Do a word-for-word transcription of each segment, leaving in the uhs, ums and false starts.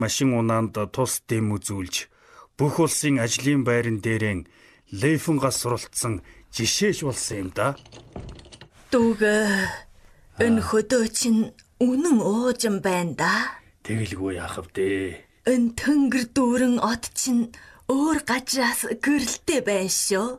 машин унаанд тус дэм үзүүлж бүх улсын ажлын байран дээрэн лейфэн гас суралцсан жишээш болсон юм да. Дүүгээ энэ хөдөө чинь үнэн уужин байна да. Тэгэлгүй яах вэ? Энэ тэнгэр дүүрэн од чинь өөр газраас гэрэлтэй байна шүү.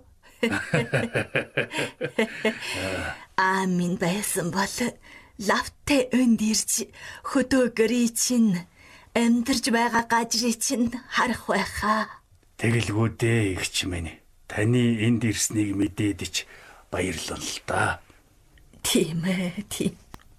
Аа минь байсан бол лавтай өнд ирж хөдөө гэрээ чинь амьдарч байгаа газрыг чинь харах байхаа. Тэгэлгүй дээ ихч минь. Таны энд ирснийг мэдээд ич баярлал л да. Тийм ээ, тийм.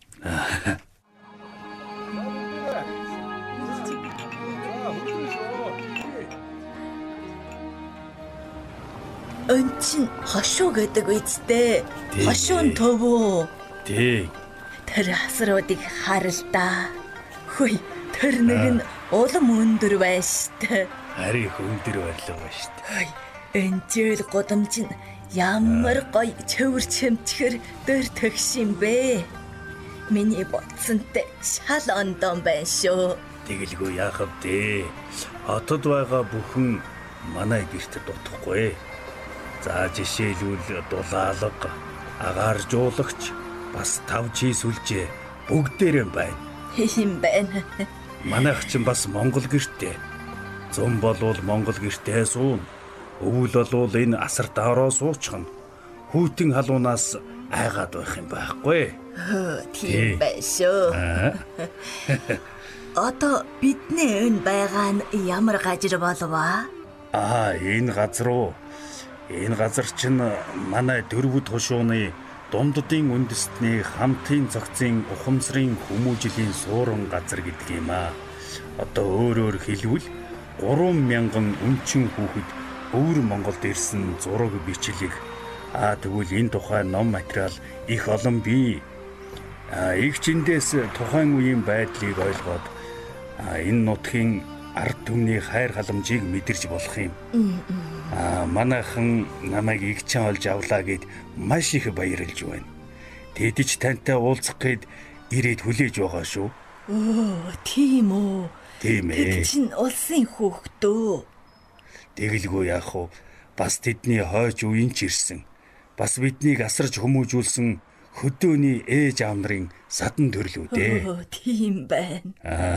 Эн чин хошуу гэдэг үстэй. Хошуун төвөө. Тий. Тэр хасруудыг харалдаа. Хөөе, тэр нэг нь улам өндөр байна штэ. Харин өндөр байлаа ба штэ. Энэ жил годамж нь ямар гоё чөвөр чимчгэр дөр төгш юм бэ. Миний бодсонтэй шал ондон байна шүү. Тэгэлгүй яах вэ? Хотод байгаа бүхэн манай гэрт дутхгүй. За жишээлбэл дулаалга, агааржуулагч, бас тавчи сүлжээ бүгдээрэн байна. Хин байна. Манайх чинь бас Монгол гэртээ. Зам болвол Монгол гэртээ суун. Өвөл болвол энэ асар daarоо суучхан. Хүйтэн халуунаас айгаад байх юм байхгүй. Тийм байх шүү. Одоо бидний энэ байгаа нь ямар газар болов? Аа, энэ газар уу? Энэ газар чинь манай дөрвөд хошууны дунддын үндэстний хамтын цогцын ухамсарын хүмүүжлийн суурин газар гэдэг юм аа. Одоо өөрөөр хэлбэл гурван мянган өнчин хүүхэд өвөр Монголд ирсэн зураг бичлэг. Аа тэгвэл энэ тухай ном материал их олон бий. Аа игчэндээс тухайн үеийн байдлыг ойлгоод энэ нутгийн ард түмний хайр халамжийг мэдэрч болох юм. Аа манайхан намайг игчэн олж авлаа гэд маш их баярлж байна. Тэдэж тантай уулзах гээд ирээд хүлээж байгаа шүү. Оо, тийм үү. Тийм ээ. Тэд чинь улсын хүүхдөө. Тэгэлгүй яах вэ? Бас тэдний хойч үеийн ч ирсэн. Бас биднийг асарч хүмүүжүүлсэн хөдөөний ээж аав нарын садан төрлөө дээ. Оо, тийм байна. Аа.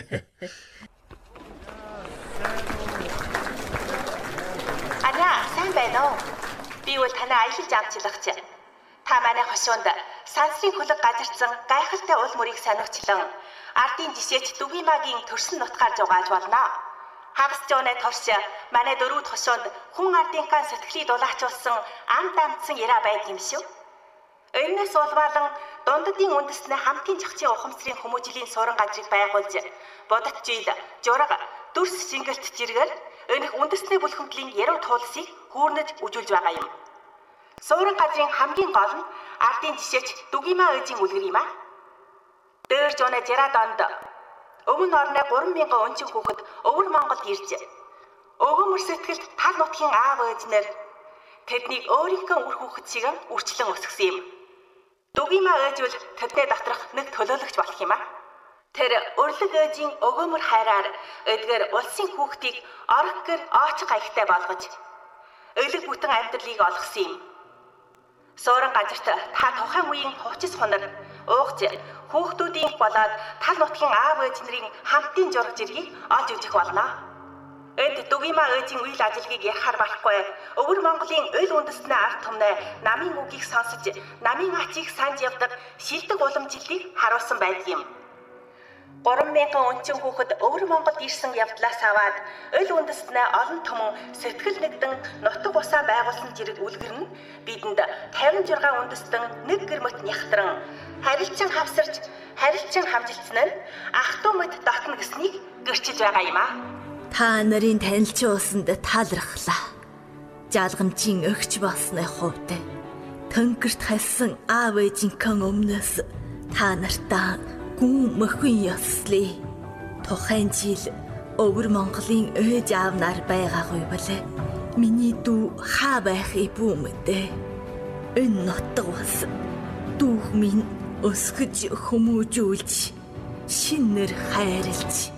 Сайн байна уу? Би бол танай аялал жамчлагч. Та манай хошуунд сансрын хөлөг газарсан гайхалтай уул мөрийг сонирхчлан ардын жишээч Дүгимагийн төрсөн нутгаар зугааж болно. Хагас жооны торш манай дөрвөд хошуунд хүн ардынхаа сэтгэлийг дулаачуулсан амт амтсан яриа байдаг юм шүү. Энэс улбаалan дунддын үндэснээ хамтын зохицын ухамсарын хүмүүжлийн суурин газрыг байгуулж бодит жил жураг дүрс шингэлт жиргэл энэх үндэсний бүлхэмтлийн яруу туулсыг хүүрнэж үжүүлж байгаа юм. Суурин газрын хамгийн гол нь ардын жишээч Дүгимаа ээжийн үлгэр юм аа. Дээр жооны жирад онд өмнө орны гурван мянган өнчин хүүхэд өвөр Монголд ирж өгөөмөр сэтгэлд тал нутгийн аав ээжнэр тэднийг өөрийнхөө үр хүүхэд шиг үрчлэн өсгсөн юм. Дүгимаа ээж бол тэдний доторх нэг төлөөлөгч болох юм аа. Тэр өрлөг ээжийн өгөөмөр хайраар эдгээр улсын хүүхдийг орох гэр оочг хаягтай болгож элэг бүтэн амьдралыг олгосон юм. Суурин газарт та тухайн үеийн хувцас хунаг уугч хүүхдүүдийн болоод тал нутгийн аав ээж нарын хамтын зураг зэргийг олж үзэх болно. Энд Дүгимаа ээжийн үйл ажиллагааг ярихаар барахгүй өвөр Монголын өл үндэстний ард түмнээ намын үгийг сонсож намын ачийг санаж явдаг шилдэг уламжлалыг харуулсан байдаг юм. гурван мянган өнчин хүүхэд өвөр Монголд ирсэн явдлаас аваад өл үндэстнээ олон түмэн сэтгэл нэгдэн нутаг усаа байгуулсан зэрэг үлгэр нь бидэнд тавин жургаан үндэстэн нэг гэрмэт няхтран харилцан хавсарч харилцан хамжилсан нь ах дүү мэд дотно гэснийг гэрчилж байгаа юм аа. Та нарын танилцуулсанд талархлаа. Жалгамжийн өгч болсны хувьд тэнгэрт хальсан аав ээжийнхээ өмнөөс та нартаа гүн мөхөн ёслие. Тухайн жил өвөр Монголын ээж аав нар байгаагүй болээ. Миний дүү хаа байхыг бүмэдэ. Энэ нутаг бас дүүх минь өсгөж хүмүүжүүлж шинээр хайрлж